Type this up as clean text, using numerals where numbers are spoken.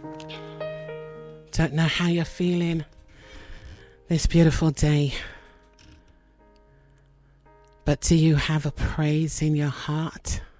Don't know how you're feeling this beautiful day, but do you have a praise in your heart?